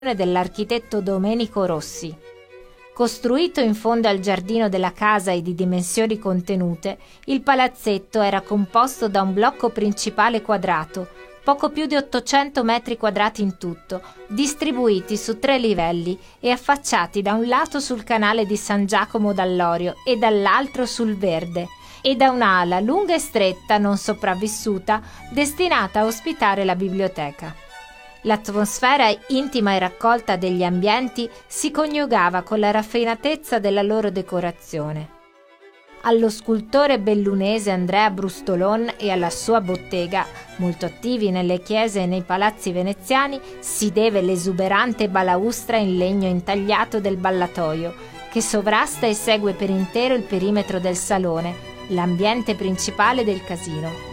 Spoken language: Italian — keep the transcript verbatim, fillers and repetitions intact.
dell'architetto Domenico Rossi. Costruito in fondo al giardino della casa e di dimensioni contenute, il palazzetto era composto da un blocco principale quadrato, poco più di ottocento metri quadrati in tutto, distribuiti su tre livelli e affacciati da un lato sul canale di San Giacomo d'Allorio e dall'altro sul Verde, e da un'ala lunga e stretta, non sopravvissuta, destinata a ospitare la biblioteca. L'atmosfera intima e raccolta degli ambienti si coniugava con la raffinatezza della loro decorazione. Allo scultore bellunese Andrea Brustolon e alla sua bottega, molto attivi nelle chiese e nei palazzi veneziani, si deve l'esuberante balaustra in legno intagliato del ballatoio, che sovrasta e segue per intero il perimetro del salone, l'ambiente principale del casino.